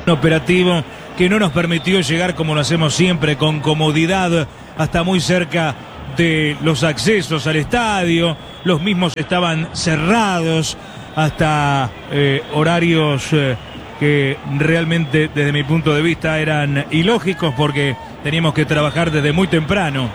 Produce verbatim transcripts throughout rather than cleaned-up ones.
operativo que no nos permitió llegar como lo hacemos siempre, con comodidad, hasta muy cerca de los accesos al estadio. Los mismos estaban cerrados hasta eh, horarios eh, que realmente desde mi punto de vista eran ilógicos, porque teníamos que trabajar desde muy temprano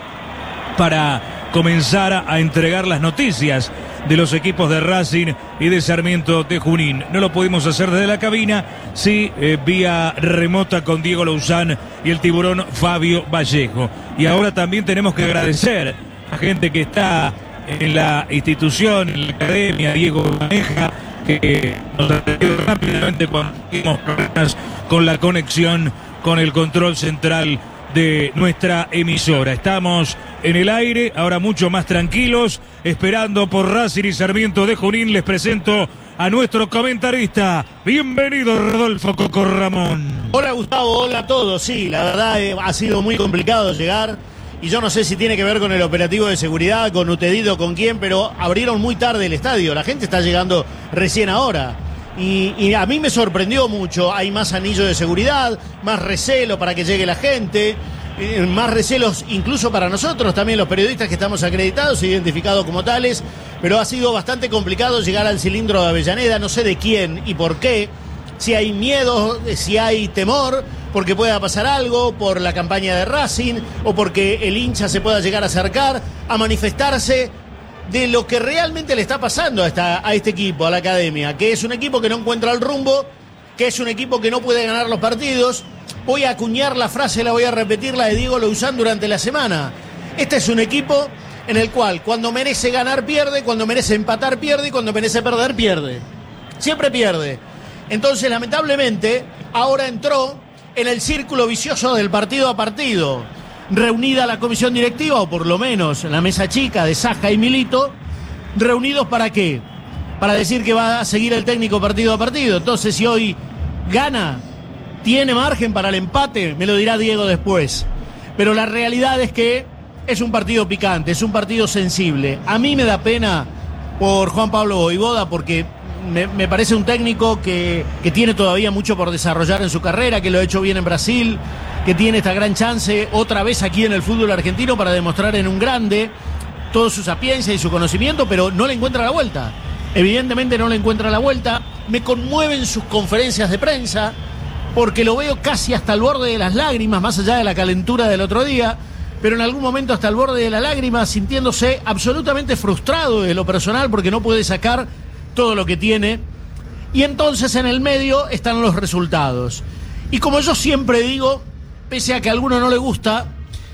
para comenzar a entregar las noticias de los equipos de Racing y de Sarmiento de Junín. No lo pudimos hacer desde la cabina, sí eh, vía remota con Diego Louzán y el tiburón Fabio Vallejo. Y ahora también tenemos que agradecer a gente que está en la institución, en la academia, Diego Maneja, que nos atendió rápidamente cuando tuvimos problemas con la conexión con el control central de nuestra emisora. Estamos en el aire, ahora mucho más tranquilos, esperando por Racing y Sarmiento de Junín. Les presento a nuestro comentarista. Bienvenido, Rodolfo Coco Ramón. Hola, Gustavo, hola a todos. Sí, la verdad eh, ha sido muy complicado llegar, y yo no sé si tiene que ver con el operativo de seguridad, con Utedido, con quién, pero abrieron muy tarde el estadio. La gente está llegando recién ahora. Y, y a mí me sorprendió mucho. Hay más anillo de seguridad, más recelo para que llegue la gente, eh, más recelos incluso para nosotros, también los periodistas que estamos acreditados e identificados como tales. Pero ha sido bastante complicado llegar al cilindro de Avellaneda, no sé de quién y por qué. Si hay miedo, si hay temor, porque pueda pasar algo, por la campaña de Racing, o porque el hincha se pueda llegar a acercar a manifestarse de lo que realmente le está pasando a, esta, a este equipo, a la academia, que es un equipo que no encuentra el rumbo, que es un equipo que no puede ganar los partidos. Voy a acuñar la frase, la voy a repetir, la de Diego Louzán durante la semana. Este es un equipo en el cual cuando merece ganar pierde, cuando merece empatar pierde y cuando merece perder pierde. Siempre pierde. Entonces, lamentablemente, ahora entró en el círculo vicioso del partido a partido. Reunida la comisión directiva, o por lo menos la mesa chica de Saja y Milito, reunidos ¿para qué? Para decir que va a seguir el técnico partido a partido. Entonces, si hoy gana, tiene margen para el empate, me lo dirá Diego después. Pero la realidad es que es un partido picante, es un partido sensible. A mí me da pena por Juan Pablo Voivoda, porque me, me parece un técnico que, que tiene todavía mucho por desarrollar en su carrera, que lo ha hecho bien en Brasil, que tiene esta gran chance otra vez aquí en el fútbol argentino para demostrar en un grande toda su sapiencia y su conocimiento, pero no le encuentra la vuelta. Evidentemente no le encuentra la vuelta. Me conmueven sus conferencias de prensa, porque lo veo casi hasta el borde de las lágrimas, más allá de la calentura del otro día, pero en algún momento hasta el borde de la lágrima, sintiéndose absolutamente frustrado de lo personal, porque no puede sacar todo lo que tiene. Y entonces en el medio están los resultados. Y como yo siempre digo, pese a que a alguno no le gusta,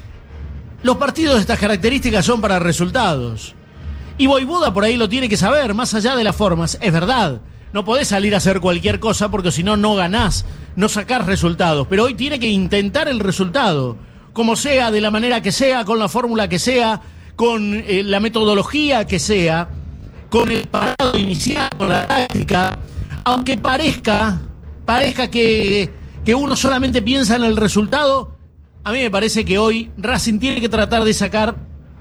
los partidos de estas características son para resultados. Y Voivoda por ahí lo tiene que saber, más allá de las formas. Es verdad, no podés salir a hacer cualquier cosa porque si no, no ganás, no sacás resultados. Pero hoy tiene que intentar el resultado, como sea, de la manera que sea, con la fórmula que sea, con eh, la metodología que sea, con el parado inicial, con la táctica. Aunque parezca, parezca que... que uno solamente piensa en el resultado, a mí me parece que hoy Racing tiene que tratar de sacar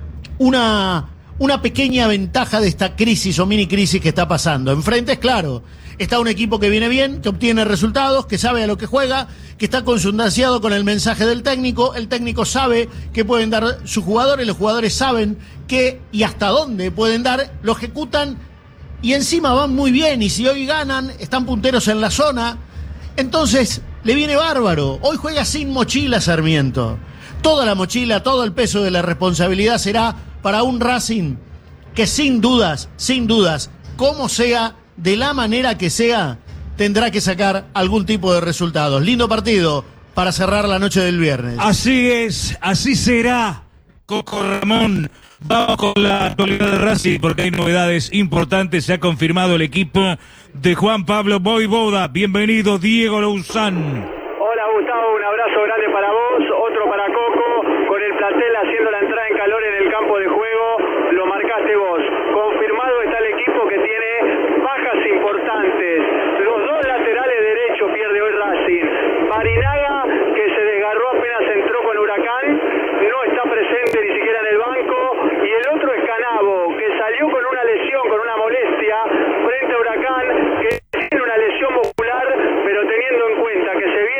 una, una pequeña ventaja de esta crisis o mini crisis que está pasando. Enfrente es claro, está un equipo que viene bien, que obtiene resultados, que sabe a lo que juega, que está consustanciado con el mensaje del técnico. El técnico sabe qué pueden dar sus jugadores, los jugadores saben qué y hasta dónde pueden dar, lo ejecutan y encima van muy bien. Y si hoy ganan, están punteros en la zona. Entonces, le viene bárbaro. Hoy juega sin mochila Sarmiento. Toda la mochila, todo el peso de la responsabilidad será para un Racing que sin dudas, sin dudas, como sea, de la manera que sea, tendrá que sacar algún tipo de resultados. Lindo partido para cerrar la noche del viernes. Así es, así será, Coco Ramón. Vamos con la actualidad de Racing porque hay novedades importantes. Se ha confirmado el equipo de Juan Pablo Voivoda. Bienvenido, Diego Louzán. Hola, Gustavo, un abrazo grande para vos, otro para Coco, con el plantel haciendo la entrada en calor en el campo de juego. Lo marcaste vos. Confirmado está el equipo que tiene bajas importantes. Los dos laterales derechos pierde hoy Racing. Barinaga, que se desgarró apenas entró con Huracán, no está presente ni siquiera en el banco. Y el otro es Canavo, que salió con una lesión, con una molestia frente a Huracán, que tiene una lesión muscular, pero teniendo en cuenta que se viene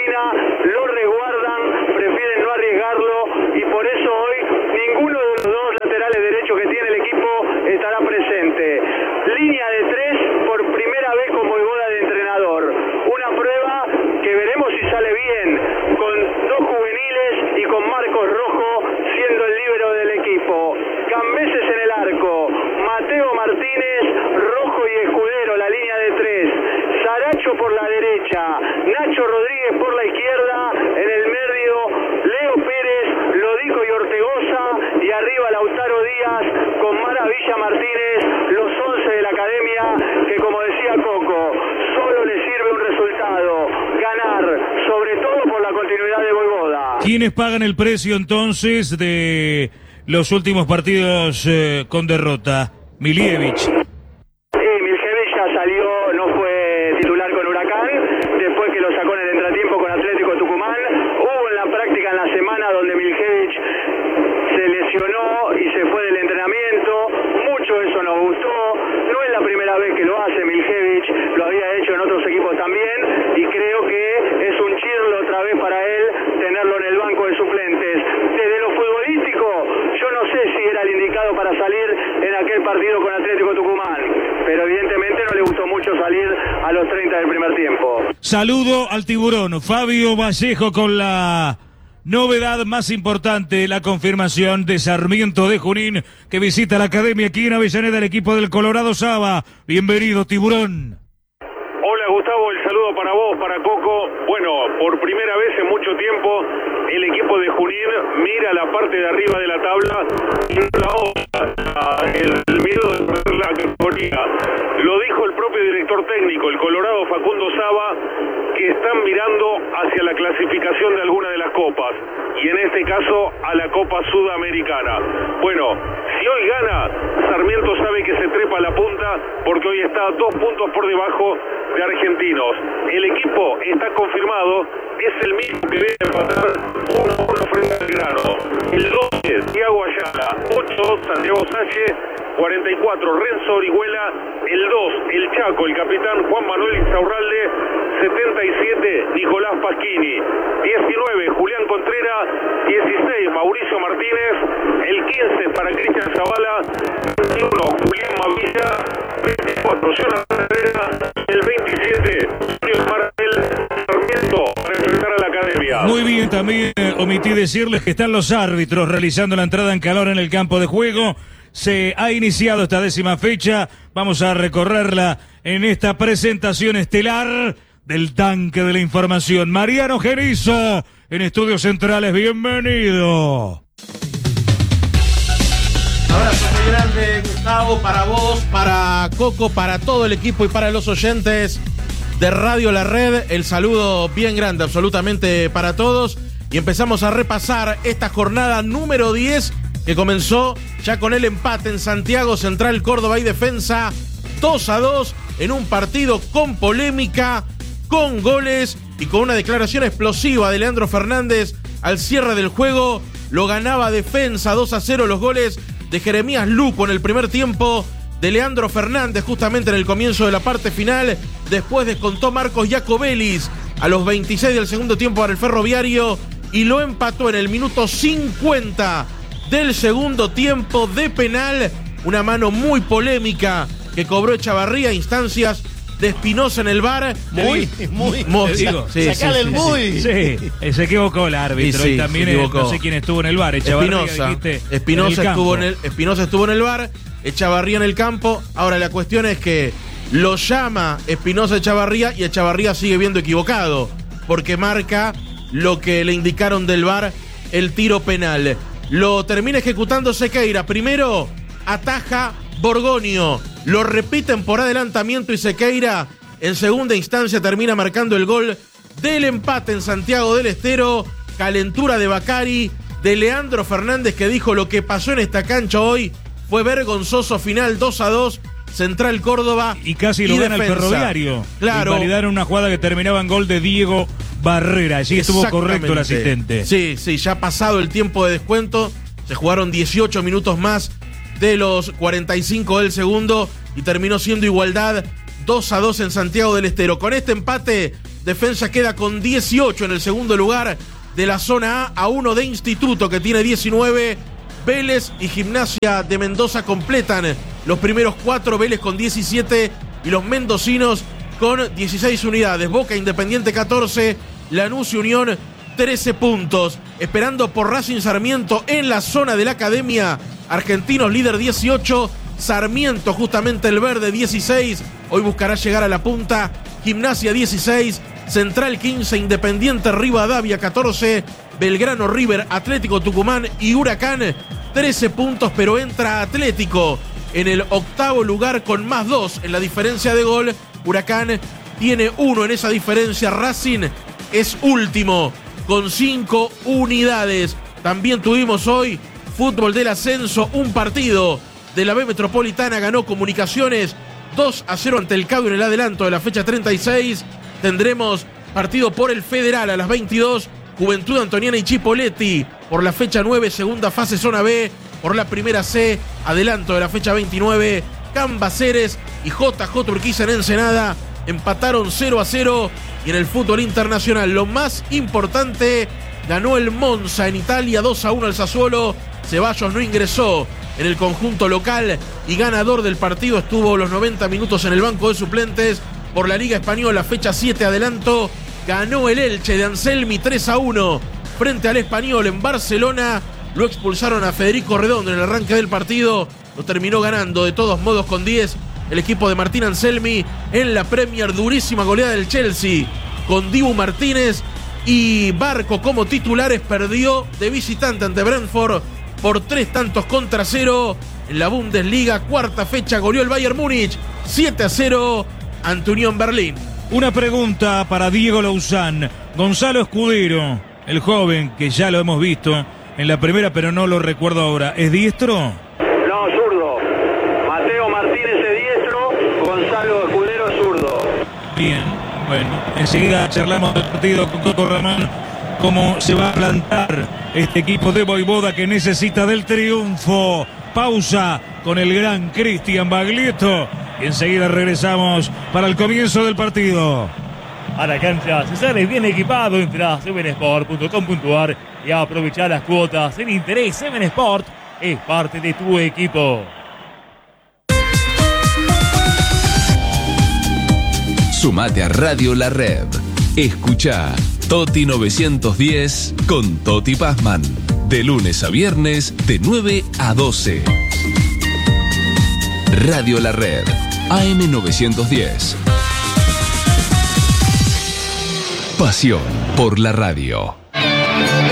disciplina, lo resguardan, prefieren no arriesgarlo y por eso hoy ninguno de los dos laterales derechos que tiene el equipo estará presente. Línea de tres por primera vez con Voivoda de entrenador. Una prueba que veremos si sale bien, con dos juveniles y con Marcos Rojo siendo el líbero del equipo. Cambeses en el arco, Mateo Martínez, Rojo y Escudero, la línea de tres. Saracho por la derecha, Nacho Rodríguez por la izquierda, en el medio Leo Pérez, Lodico y Ortegoza, y arriba Lautaro Díaz con Mara Villa Martínez, los once de la academia, que como decía Coco, solo le sirve un resultado, ganar, sobre todo por la continuidad de Voivoda. ¿Quiénes pagan el precio entonces de los últimos partidos eh, con derrota? Milievich. Sí, Milievich ya salió, no fue titular con Huracán, después que lo sacó en el entretiempo con Atlético Tucumán. Hubo en la práctica en la semana donde Milievich se lesionó y se fue del entrenamiento. Mucho eso nos gustó. No es la primera vez que lo hace Milievich, lo había hecho en otros equipos también y creo que es un chirlo otra vez para él tenerlo en el banco de suplentes. Desde lo futbolístico, yo no sé si era el indicado para salir en aquel partido con Atlético Tucumán, pero evidentemente no le gustó mucho salir a los treinta del primer tiempo. Saludo al tiburón, Fabio Vallejo con la novedad más importante, la confirmación de Sarmiento de Junín, que visita la academia aquí en Avellaneda, el equipo del Colorado Saba. Bienvenido, tiburón. Hola Gustavo, el saludo para vos, para Coco. Bueno, por primera vez en mucho tiempo el equipo de Junín mira la parte de arriba de la tabla y no la otra, el miedo de perder la categoría. Lo dijo el propio director técnico, el Colorado Facundo Saba, que están mirando hacia la clasificación de alguna de las copas y en este caso a la Copa Sudamericana. Bueno, si hoy gana, Sarmiento sabe que se trepa a la punta porque hoy está dos puntos por debajo de Argentinos. El equipo está confirmado, es el mismo que viene a empatar uno a uno frente al Grano. El doce, Thiago Ayala, ocho, Santiago Sánchez, cuarenta y cuatro, Renzo Orihuela, el dos, el Chaco, el capitán Juan Manuel Insaurralde, setenta y siete, Nicolás Pasquini, diecinueve, Julián Contreras, dieciséis, Mauricio Martínez, el quince para Cristian Zavala, veintiuno, Julián Mavilla, veinticuatro, Jonathan Herrera, el veintisiete, Julio Martel, Sarmiento para enfrentar a la academia. Muy bien, también eh, omití decirles que están los árbitros realizando la entrada en calor en el campo de juego. Se ha iniciado esta décima fecha, vamos a recorrerla en esta presentación estelar del tanque de la información. Mariano Gerizo, en Estudios Centrales, bienvenido. Abrazo muy grande, Gustavo, para vos, para Coco, para todo el equipo y para los oyentes de Radio La Red. El saludo bien grande, absolutamente para todos. Y empezamos a repasar esta jornada número diez que comenzó ya con el empate en Santiago, Central Córdoba y Defensa, dos a dos, en un partido con polémica, con goles y con una declaración explosiva de Leandro Fernández al cierre del juego. Lo ganaba Defensa dos a cero, los goles de Jeremías Luco en el primer tiempo, de Leandro Fernández justamente en el comienzo de la parte final. Después descontó Marcos Jacobelis a los veintiséis del segundo tiempo para el Ferroviario y lo empató en el minuto cincuenta del segundo tiempo de penal. Una mano muy polémica que cobró Echavarría, instancias de Espinosa en el V A R. Muy, muy. muy digo, sí, sacale sí, el sí, muy. Sí, eh, se equivocó el árbitro Sí, sí, y también se eh, equivocó. no sé quién estuvo en el V A R. Echavarría, Espinosa, dijiste, Espinosa en el estuvo en campo. el Espinosa estuvo en el V A R, Echavarría en el campo. Ahora la cuestión es que lo llama Espinosa Echavarría y Echavarría sigue viendo equivocado porque marca lo que le indicaron del V A R, el tiro penal. Lo termina ejecutando Sequeira. Primero ataja Borgonio, lo repiten por adelantamiento y Sequeira en segunda instancia termina marcando el gol del empate en Santiago del Estero. Calentura de Bacari, de Leandro Fernández, que dijo: lo que pasó en esta cancha hoy fue vergonzoso. Final dos a dos, Central Córdoba Y casi lo y gana el Defensa. Ferroviario. Claro. Validaron una jugada que terminaba en gol de Diego Barrera. Allí estuvo correcto el asistente. Sí, sí, ya ha pasado el tiempo de descuento. Se jugaron dieciocho minutos más de los cuarenta y cinco del segundo y terminó siendo igualdad dos a dos en Santiago del Estero. Con este empate Defensa queda con dieciocho en el segundo lugar de la zona A, a uno de Instituto que tiene diecinueve. Vélez y Gimnasia de Mendoza completan los primeros cuatro, Vélez con diecisiete y los mendocinos con dieciséis unidades. Boca, Independiente catorce, Lanús y Unión trece puntos. Esperando por Racing Sarmiento en la zona de la Academia. Argentinos líder dieciocho, Sarmiento justamente el verde dieciséis. Hoy buscará llegar a la punta. Gimnasia dieciséis, Central quince, Independiente Rivadavia catorce, Belgrano, River, Atlético Tucumán y Huracán trece puntos, pero entra Atlético en el octavo lugar con más dos en la diferencia de gol. Huracán tiene uno en esa diferencia. Racing es último con cinco unidades. También tuvimos hoy fútbol del ascenso, un partido de la B Metropolitana. Ganó Comunicaciones dos a cero ante el Cabo en el adelanto de la fecha treinta y seis. Tendremos partido por el Federal a las veintidós. Juventud Antoniana y Chipoleti por la fecha nueve, segunda fase zona B. Por la primera C, adelanto de la fecha veintinueve. Cambaceres y J J Urquiza en Ensenada empataron cero a cero. Y en el fútbol internacional, lo más importante, ganó el Monza en Italia dos a uno al Sassuolo. Ceballos no ingresó en el conjunto local y ganador del partido estuvo los noventa minutos en el banco de suplentes. Por la Liga Española, fecha siete, adelanto, ganó el Elche de Anselmi tres a uno frente al Español en Barcelona. Lo expulsaron a Federico Redondo en el arranque del partido. Lo terminó ganando de todos modos con diez el equipo de Martín Anselmi. En la Premier, durísima goleada del Chelsea con Dibu Martínez y Barco como titulares. Perdió de visitante ante Brentford por tres tantos contra cero. En la Bundesliga, cuarta fecha, goleó el Bayern Múnich siete a cero ante Unión Berlín. Una pregunta para Diego Louzán. Gonzalo Escudero, el joven que ya lo hemos visto en la primera, pero no lo recuerdo ahora, ¿es diestro? No, zurdo. Mateo Martínez es diestro, Gonzalo Escudero es zurdo. Bien, bueno, enseguida charlamos del partido con Coco Ramón, cómo se va a plantar este equipo de Voivoda que necesita del triunfo. Pausa con el gran Cristian Baglietto y enseguida regresamos para el comienzo del partido. A la cancha se sale bien equipado. Entra a seven sport punto com punto a r y aprovechar las cuotas en interés. Seven Sport es parte de tu equipo. Sumate a Radio La Red. Escucha Toti novecientos diez con Toti Pazman. De lunes a viernes de nueve a doce. Radio La Red. A M novecientos diez. Pasión por la radio.